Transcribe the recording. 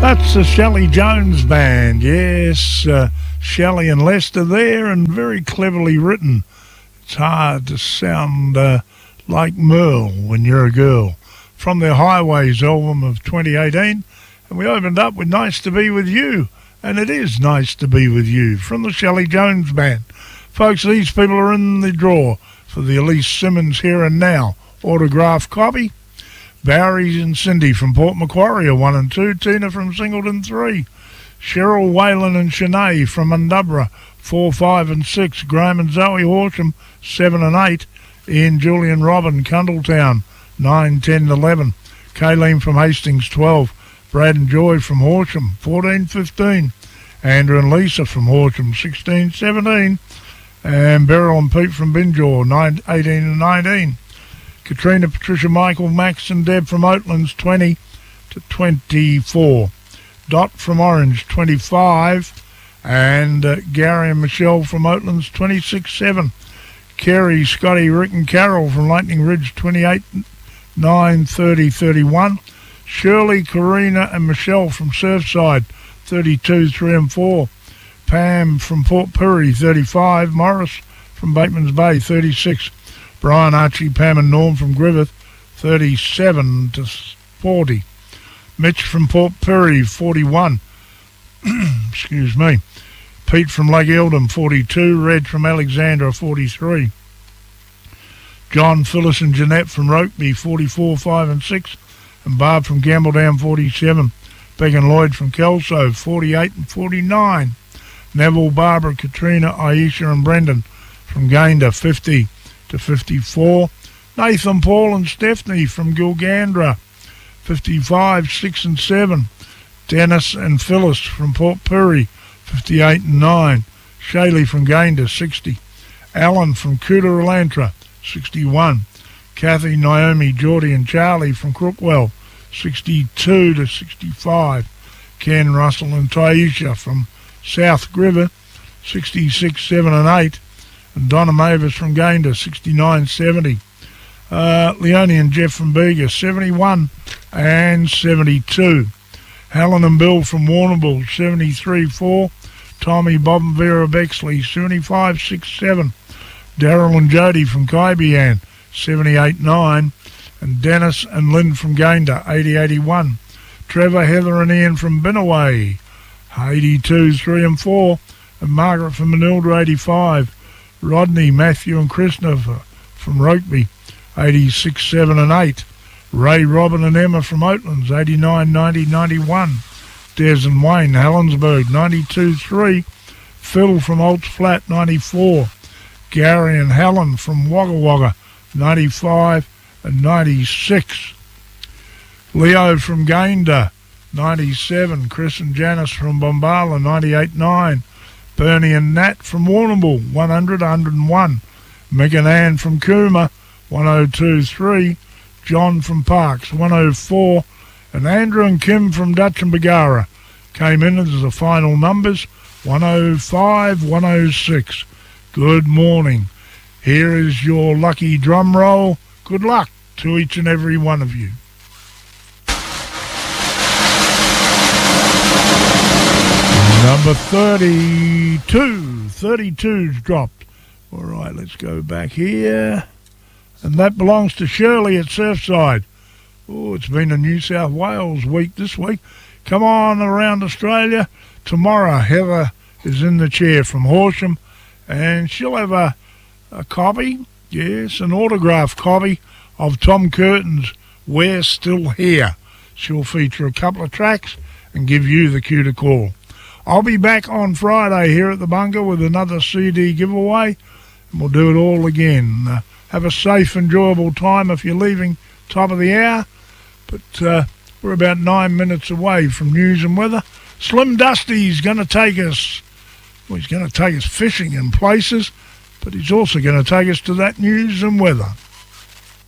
That's the Shelley Jones Band. Yes, Shelley and Lester there, and very cleverly written. It's hard to sound like Merle when you're a girl. From their Highways album of 2018, and we opened up with Nice to Be With You, and it is nice to be with you, from the Shelley Jones Band. Folks, these people are in the draw for the Elise Simmons Here and Now autograph copy. Barry and Cindy from Port Macquarie are 1 and 2. Tina from Singleton 3. Cheryl, Whalen and Shanae from Undubra 4, 5 and 6. Graham and Zoe Horsham 7 and 8. Ian, Julian, Robin, Cundletown 9, 10 11. Kayleen from Hastings 12. Brad and Joy from Horsham 14, 15. Andrew and Lisa from Horsham 16, 17. And Beryl and Pete from Binjaw 18 and 19. Katrina, Patricia, Michael, Max and Deb from Oatlands 20 to 24. Dot from Orange 25. And Gary and Michelle from Oatlands 26-7. Kerry, Scotty, Rick and Carol from Lightning Ridge 28, 9, 30, 31. Shirley, Karina and Michelle from Surfside 32, 3 and 4. Pam from Port Pirie 35. Morris from Bateman's Bay 36. Brian, Archie, Pam and Norm from Griffith 37 to 40. Mitch from Port Pirie 41. Excuse me. Pete from Lake Eldon 42. Red from Alexandra 43. John, Phyllis and Jeanette from Rokeby 44, 5 and 6. And Barb from Gambledown 47. Beck and Lloyd from Kelso 48 and 49. Neville, Barbara, Katrina, Aisha and Brendan from Gayndah 50 to 54. Nathan, Paul and Stephanie from Gilgandra 55, 6 and 7. Dennis and Phyllis from Port Pirie 58 and 9. Shaylee from Gayndah 60. Alan from Cooter-Elantra 61. Kathy, Naomi, Geordie and Charlie from Crookwell 62 to 65. Ken, Russell and Taisha from South Griver 66, 7 and 8. And Donna Mavis from Gayndah 69, 70. Leonie and Jeff from Bega 71 and 72. Helen and Bill from Warrnambool 73, 4. Tommy, Bob and Vera Bexley 75, 6, 7. Daryl and Jody from Kaibian 78, 9. And Dennis and Lynn from Gayndah 80, 81. Trevor, Heather and Ian from Binnaway 82, 3 and 4. And Margaret from Manilda 85. Rodney, Matthew and Christopher from Rokeby 86, 7 and 8. Ray, Robin and Emma from Oatlands 89, 90, 91. Des and Wayne, Helensburgh 92, 3. Phil from Olds Flat 94. Gary and Helen from Wagga Wagga 95 and 96. Leo from Gayndah 97. Chris and Janice from Bombala 98, 9. Bernie and Nat from Warrnambool 100, 101. Mick and Ann from Cooma 102, 3. John from Parks 104. And Andrew and Kim from Dutch and Bagara came in as the final numbers 105, 106. Good morning. Here is your lucky drum roll. Good luck to each and every one of you. Number 32. 32's dropped. All right, let's go back here. And that belongs to Shirley at Surfside. Oh, it's been a New South Wales week this week. Come on around Australia. Tomorrow, Heather is in the chair from Horsham, and she'll have a copy, yes, an autograph copy of Tom Curtin's We're Still Here. She'll feature a couple of tracks and give you the cue to call. I'll be back on Friday here at the Bunker with another CD giveaway, and we'll do it all again. Have a safe, enjoyable time if you're leaving top of the hour. But we're about 9 minutes away from news and weather. Slim Dusty's going to take us, well, he's going to take us fishing in places, but he's also going to take us to that news and weather.